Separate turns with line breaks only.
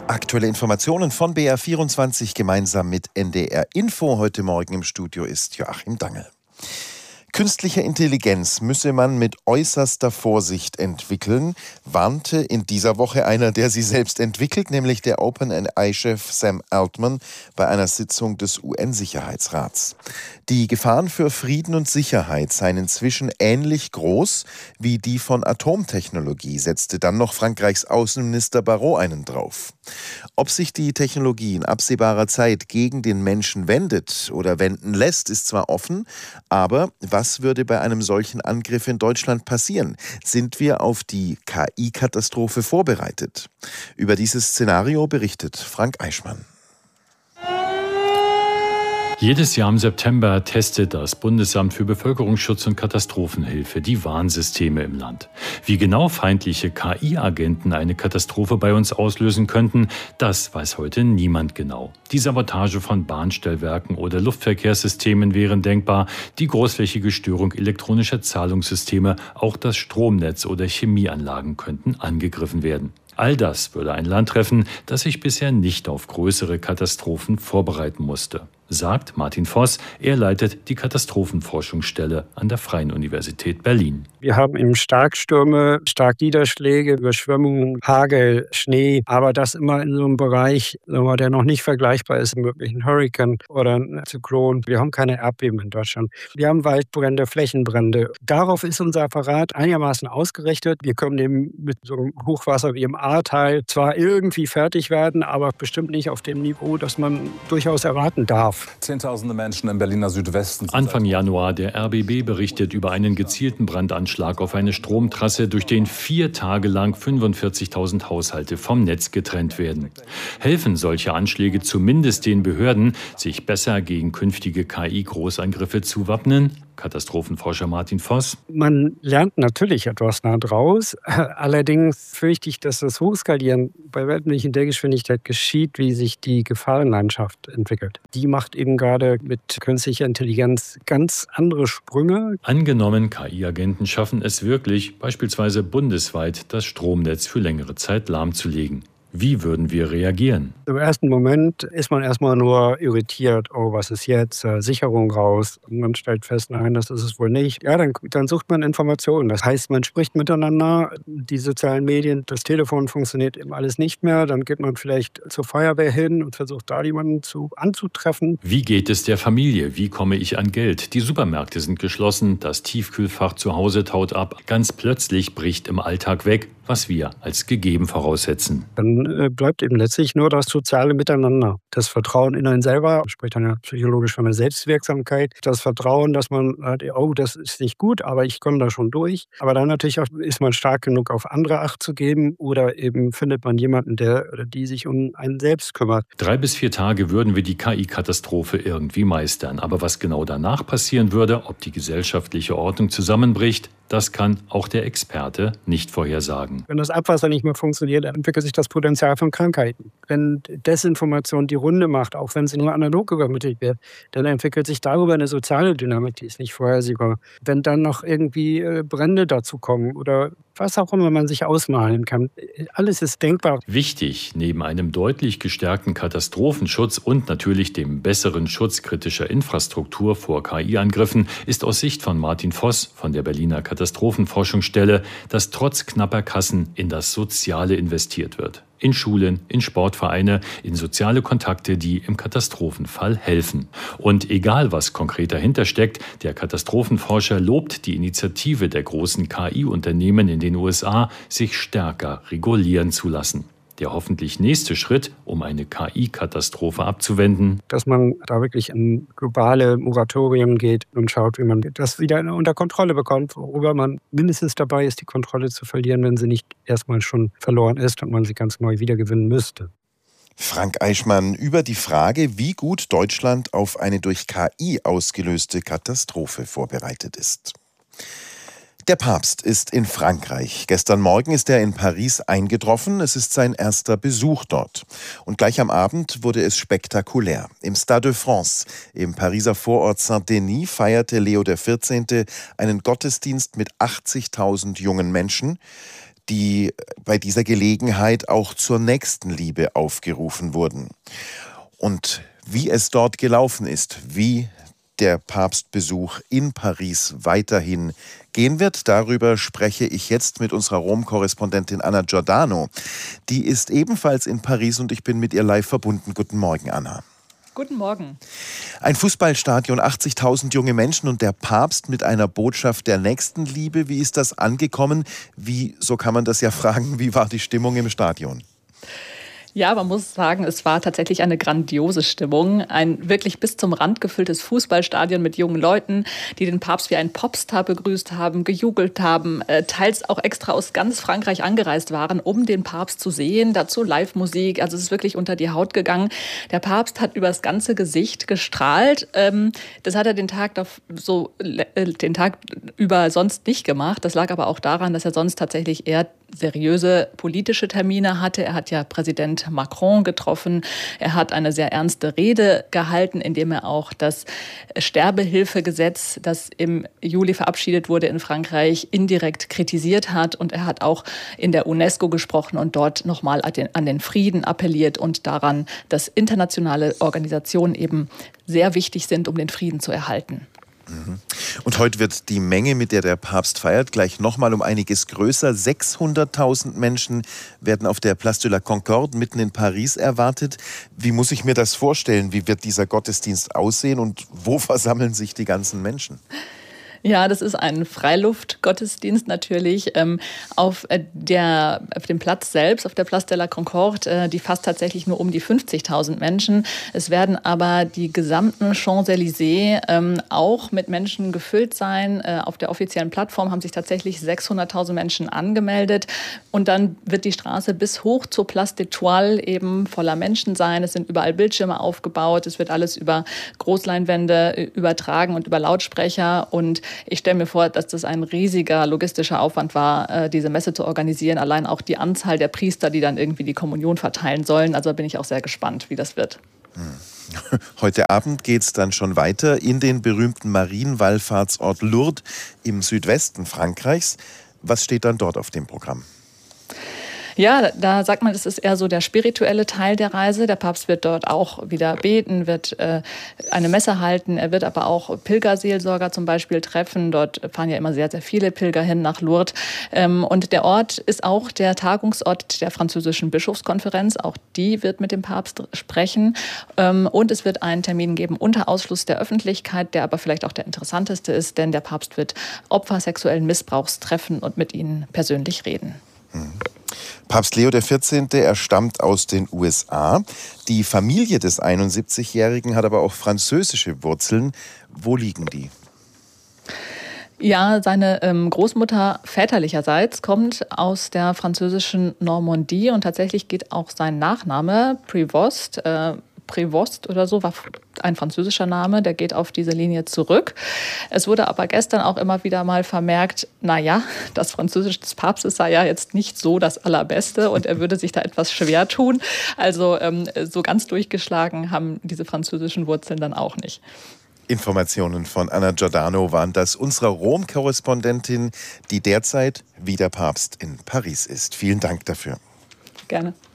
Aktuelle Informationen von BR24 gemeinsam mit NDR Info. Heute Morgen im Studio ist Joachim Dangel. Künstliche Intelligenz müsse man mit äußerster Vorsicht entwickeln, warnte in dieser Woche einer, der sie selbst entwickelt, nämlich der OpenAI-Chef Sam Altman bei einer Sitzung des UN-Sicherheitsrats. Die Gefahren für Frieden und Sicherheit seien inzwischen ähnlich groß wie die von Atomtechnologie, setzte dann noch Frankreichs Außenminister Barrot einen drauf. Ob sich die Technologie in absehbarer Zeit gegen den Menschen wendet oder wenden lässt, ist zwar offen, aber was würde bei einem solchen Angriff in Deutschland passieren? Sind wir auf die KI-Katastrophe vorbereitet? Über dieses Szenario berichtet Frank Eichmann.
Jedes Jahr im September testet das Bundesamt für Bevölkerungsschutz und Katastrophenhilfe die Warnsysteme im Land. Wie genau feindliche KI-Agenten eine Katastrophe bei uns auslösen könnten, das weiß heute niemand genau. Die Sabotage von Bahnstellwerken oder Luftverkehrssystemen wären denkbar, die großflächige Störung elektronischer Zahlungssysteme, auch das Stromnetz oder Chemieanlagen könnten angegriffen werden. All das würde ein Land treffen, das sich bisher nicht auf größere Katastrophen vorbereiten musste, sagt Martin Voss. Er leitet die Katastrophenforschungsstelle an der Freien Universität Berlin.
Wir haben eben Starkstürme, Starkniederschläge, Überschwemmungen, Hagel, Schnee, aber das immer in so einem Bereich, der noch nicht vergleichbar ist mit möglichen Hurrikan oder einem Zyklon. Wir haben keine Erdbeben in Deutschland. Wir haben Waldbrände, Flächenbrände. Darauf ist unser Apparat einigermaßen ausgerichtet. Wir können eben mit so einem Hochwasser wie im Ahrtal zwar irgendwie fertig werden, aber bestimmt nicht auf dem Niveau, das man durchaus erwarten darf.
Zehntausende Menschen im Berliner Südwesten.
Anfang Januar, der RBB berichtet über einen gezielten Brandanschlag auf eine Stromtrasse, durch den 4 Tage lang 45.000 Haushalte vom Netz getrennt werden. Helfen solche Anschläge zumindest den Behörden, sich besser gegen künftige KI-Großangriffe zu wappnen? Katastrophenforscher Martin Voss.
Man lernt natürlich etwas daraus. Allerdings fürchte ich, dass das Hochskalieren bei weitem nicht in der Geschwindigkeit geschieht, wie sich die Gefahrenlandschaft entwickelt. Die macht eben gerade mit künstlicher Intelligenz ganz andere Sprünge.
Angenommen, KI-Agenten schaffen es wirklich, beispielsweise bundesweit das Stromnetz für längere Zeit lahmzulegen. Wie würden wir reagieren?
Im ersten Moment ist man erstmal nur irritiert. Oh, was ist jetzt? Sicherung raus. Und man stellt fest, nein, das ist es wohl nicht. Ja, dann sucht man Informationen. Das heißt, man spricht miteinander. Die sozialen Medien, das Telefon funktioniert eben alles nicht mehr. Dann geht man vielleicht zur Feuerwehr hin und versucht da jemanden anzutreffen.
Wie geht es der Familie? Wie komme ich an Geld? Die Supermärkte sind geschlossen. Das Tiefkühlfach zu Hause taut ab. Ganz plötzlich bricht im Alltag weg, was wir als gegeben voraussetzen.
Dann bleibt eben letztlich nur das soziale Miteinander. Das Vertrauen in einen selber, spricht dann ja psychologisch von der Selbstwirksamkeit. Das Vertrauen, dass man halt, oh, das ist nicht gut, aber ich komme da schon durch. Aber dann natürlich auch, ist man stark genug, auf andere Acht zu geben, oder eben findet man jemanden, der oder die sich um einen selbst kümmert.
3 bis 4 Tage würden wir die KI-Katastrophe irgendwie meistern. Aber was genau danach passieren würde, ob die gesellschaftliche Ordnung zusammenbricht, das kann auch der Experte nicht vorhersagen.
Wenn das Abwasser nicht mehr funktioniert, dann entwickelt sich das Potenzial von Krankheiten. Wenn Desinformation die Runde macht, auch wenn sie nur analog übermittelt wird, dann entwickelt sich darüber eine soziale Dynamik, die ist nicht vorhersehbar. Wenn dann noch irgendwie Brände dazu kommen oder was auch immer man sich ausmalen kann, alles ist denkbar.
Wichtig, neben einem deutlich gestärkten Katastrophenschutz und natürlich dem besseren Schutz kritischer Infrastruktur vor KI-Angriffen, ist aus Sicht von Martin Voss von der Berliner Katastrophenforschungsstelle, dass trotz knapper Kassen in das Soziale investiert wird. In Schulen, in Sportvereine, in soziale Kontakte, die im Katastrophenfall helfen. Und egal, was konkret dahinter steckt, der Katastrophenforscher lobt die Initiative der großen KI-Unternehmen in den USA, sich stärker regulieren zu lassen. Der hoffentlich nächste Schritt, um eine KI-Katastrophe abzuwenden,
dass man da wirklich in globale Moratorien geht und schaut, wie man das wieder unter Kontrolle bekommt, worüber man mindestens dabei ist, die Kontrolle zu verlieren, wenn sie nicht erstmal schon verloren ist und man sie ganz neu wiedergewinnen müsste.
Frank Eichmann über die Frage, wie gut Deutschland auf eine durch KI ausgelöste Katastrophe vorbereitet ist. Der Papst ist in Frankreich. Gestern Morgen ist er in Paris eingetroffen. Es ist sein erster Besuch dort. Und gleich am Abend wurde es spektakulär. Im Stade de France, im Pariser Vorort Saint-Denis, feierte Leo XIV. Einen Gottesdienst mit 80.000 jungen Menschen. die bei dieser Gelegenheit auch zur Nächstenliebe aufgerufen wurden. Und wie es dort gelaufen ist, wie der Papstbesuch in Paris weiterhin gehen wird, darüber spreche ich jetzt mit unserer Rom-Korrespondentin Anna Giordano. Die ist ebenfalls in Paris und ich bin mit ihr live verbunden. Guten Morgen, Anna.
Guten Morgen.
Ein Fußballstadion, 80.000 junge Menschen und der Papst mit einer Botschaft der Nächstenliebe. Wie ist das angekommen? So kann man das ja fragen, wie war die Stimmung im Stadion?
Ja, man muss sagen, es war tatsächlich eine grandiose Stimmung. Ein wirklich bis zum Rand gefülltes Fußballstadion mit jungen Leuten, die den Papst wie einen Popstar begrüßt haben, gejubelt haben, teils auch extra aus ganz Frankreich angereist waren, um den Papst zu sehen. Dazu Live-Musik, also es ist wirklich unter die Haut gegangen. Der Papst hat über das ganze Gesicht gestrahlt. Das hat er den Tag über sonst nicht gemacht. Das lag aber auch daran, dass er sonst tatsächlich eher seriöse politische Termine hatte. Er hat ja Präsident Macron getroffen. Er hat eine sehr ernste Rede gehalten, indem er auch das Sterbehilfegesetz, das im Juli verabschiedet wurde in Frankreich, indirekt kritisiert hat. Und er hat auch in der UNESCO gesprochen und dort nochmal an den Frieden appelliert und daran, dass internationale Organisationen eben sehr wichtig sind, um den Frieden zu erhalten.
Und heute wird die Menge, mit der der Papst feiert, gleich nochmal um einiges größer. 600.000 Menschen werden auf der Place de la Concorde mitten in Paris erwartet. Wie muss ich mir das vorstellen? Wie wird dieser Gottesdienst aussehen und wo versammeln sich die ganzen Menschen?
Ja, das ist ein Freiluftgottesdienst natürlich. Auf dem Platz selbst, auf der Place de la Concorde, die fasst tatsächlich nur um die 50.000 Menschen. Es werden aber die gesamten Champs-Élysées auch mit Menschen gefüllt sein. Auf der offiziellen Plattform haben sich tatsächlich 600.000 Menschen angemeldet. Und dann wird die Straße bis hoch zur Place d'Étoile eben voller Menschen sein. Es sind überall Bildschirme aufgebaut. Es wird alles über Großleinwände übertragen und über Lautsprecher. Und ich stelle mir vor, dass das ein riesiger logistischer Aufwand war, diese Messe zu organisieren. Allein auch die Anzahl der Priester, die dann irgendwie die Kommunion verteilen sollen. Also bin ich auch sehr gespannt, wie das wird.
Heute Abend geht es dann schon weiter in den berühmten Marienwallfahrtsort Lourdes im Südwesten Frankreichs. Was steht dann dort auf dem Programm?
Ja, da sagt man, das ist eher so der spirituelle Teil der Reise. Der Papst wird dort auch wieder beten, wird eine Messe halten. Er wird aber auch Pilgerseelsorger zum Beispiel treffen. Dort fahren ja immer sehr, sehr viele Pilger hin nach Lourdes. Und der Ort ist auch der Tagungsort der französischen Bischofskonferenz. Auch die wird mit dem Papst sprechen. Und es wird einen Termin geben unter Ausschluss der Öffentlichkeit, der aber vielleicht auch der interessanteste ist, denn der Papst wird Opfer sexuellen Missbrauchs treffen und mit ihnen persönlich reden.
Papst Leo XIV., er stammt aus den USA. Die Familie des 71-Jährigen hat aber auch französische Wurzeln. Wo liegen die?
Ja, seine Großmutter väterlicherseits kommt aus der französischen Normandie und tatsächlich geht auch sein Nachname Prévost oder so, war ein französischer Name, der geht auf diese Linie zurück. Es wurde aber gestern auch immer wieder mal vermerkt, das Französisch des Papstes sei ja jetzt nicht so das Allerbeste und er würde sich da etwas schwer tun. Also so ganz durchgeschlagen haben diese französischen Wurzeln dann auch nicht.
Informationen von Anna Giordano waren das, unserer Rom-Korrespondentin, die derzeit wie der Papst in Paris ist. Vielen Dank dafür.
Gerne.